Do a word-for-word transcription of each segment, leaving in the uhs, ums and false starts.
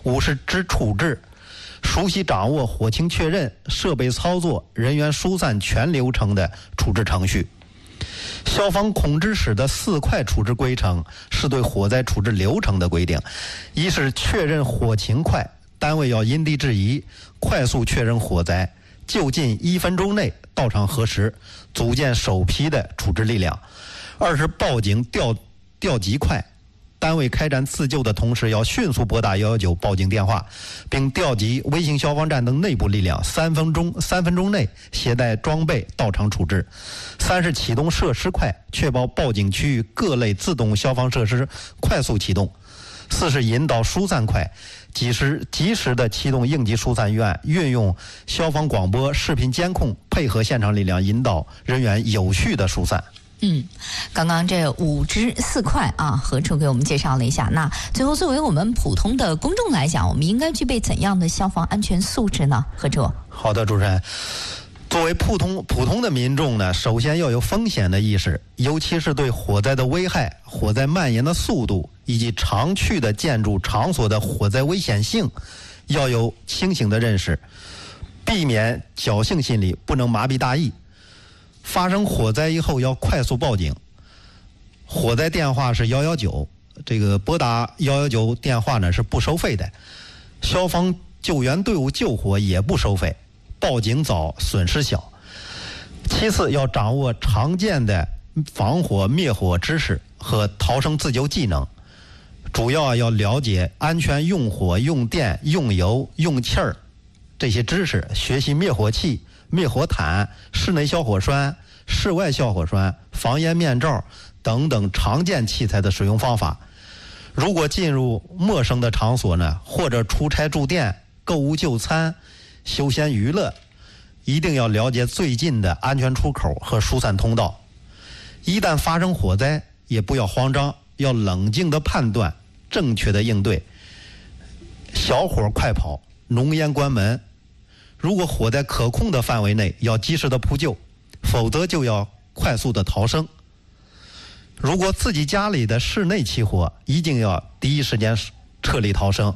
五是知处置，熟悉掌握火情确认、设备操作、人员疏散全流程的处置程序。消防控制室的四块处置规程是对火灾处置流程的规定：一是确认火情快，单位要因地制宜，快速确认火灾，就近一分钟内到场核实，组建首批的处置力量；二是报警调调集快，单位开展自救的同时，要迅速拨打一一九报警电话，并调集微型消防站等内部力量，三分钟三分钟内携带装备到场处置。三是启动设施快，确保报警区域各类自动消防设施快速启动。四是引导疏散快，及时及时的启动应急疏散预案，运用消防广播、视频监控，配合现场力量，引导人员有序的疏散。 嗯，刚刚这五支四块啊，何处给我们介绍了一下。那最后，作为我们普通的公众来讲，我们应该具备怎样的消防安全素质呢？何处？ 好的，主持人。作为普通普通的民众呢，首先要有风险的意识，尤其是对火灾的危害、火灾蔓延的速度以及常去的建筑场所的火灾危险性，要有清醒的认识，避免侥幸心理，不能麻痹大意。发生火灾以后要快速报警，火灾电话是一一九，这个拨打一一九电话呢是不收费的，消防救援队伍救火也不收费，报警早，损失小。其次要掌握常见的防火灭火知识和逃生自救技能，主要要了解安全用火、用电、用油、用气儿这些知识，学习灭火器、灭火毯、室内消火栓、室外消火栓、防烟面罩等等常见器材的使用方法。如果进入陌生的场所呢，或者出差住店、购物就餐、休闲娱乐，一定要了解最近的安全出口和疏散通道。一旦发生火灾，也不要慌张，要冷静的判断，正确的应对。小火快跑，浓烟关门。如果火在可控的范围内，要及时的扑救，否则就要快速的逃生。如果自己家里的室内起火，一定要第一时间撤离逃生。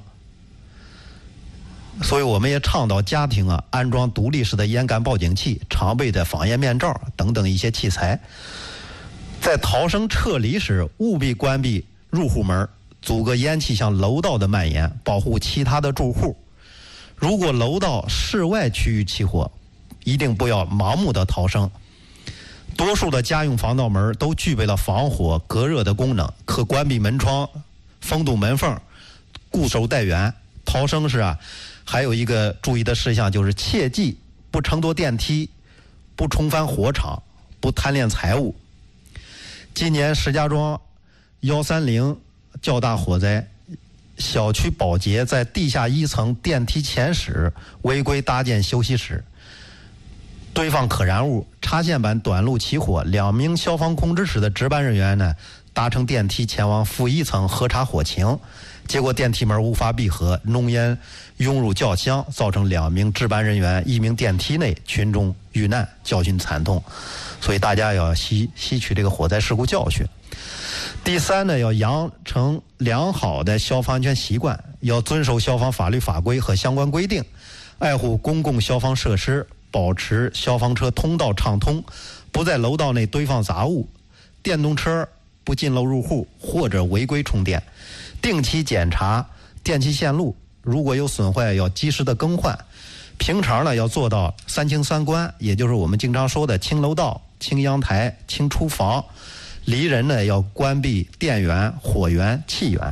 所以我们也倡导家庭啊安装独立式的烟感报警器、常备的防烟面罩等等一些器材。在逃生撤离时，务必关闭入户门，阻隔烟气向楼道的蔓延，保护其他的住户。如果楼道室外区域起火，一定不要盲目的逃生。多数的家用防盗门都具备了防火隔热的功能，可关闭门窗、封堵门缝、固守待援。逃生时啊，还有一个注意的事项，就是切记不乘坐电梯，不冲翻火场，不贪恋财物。今年石家庄幺三零较大火灾，小区保洁在地下一层电梯前室违规搭建休息室，堆放可燃物，插线板短路起火。两名消防控制室的值班人员呢，搭乘电梯前往负一层核查火情，结果电梯门无法闭合，浓烟涌入轿厢，造成两名值班人员、一名电梯内群众遇难，教训惨痛。所以大家要吸吸取这个火灾事故教训。第三呢，要养成良好的消防安全习惯，要遵守消防法律法规和相关规定，爱护公共消防设施，保持消防车通道畅通，不在楼道内堆放杂物，电动车不进楼入户或者违规充电，定期检查电气线路，如果有损坏要及时的更换。平常呢要做到三清三关，也就是我们经常说的清楼道、清阳台、清厨房。离人呢要关闭电源、火源、气源。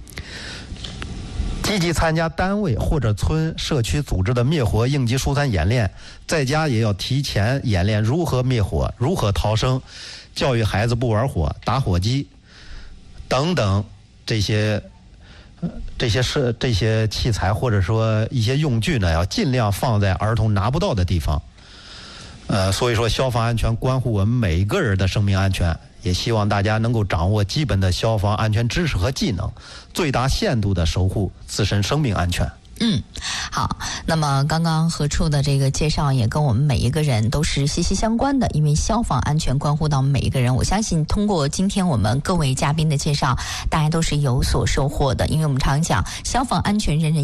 积极参加单位或者村社区组织的灭火应急疏散演练，在家也要提前演练如何灭火、如何逃生，教育孩子不玩火、打火机等等这些这些是这些器材或者说一些用具呢，要尽量放在儿童拿不到的地方。呃，所以说消防安全关乎我们每个人的生命安全，也希望大家能够掌握基本的消防安全知识和技能，最大限度的守护自身生命安全。 嗯，好，那么刚刚何处的这个介绍也跟我们每一个人都是息息相关的，因为消防安全关乎到每一个人。我相信通过今天我们各位嘉宾的介绍，大家都是有所收获的，因为我们常讲消防安全人人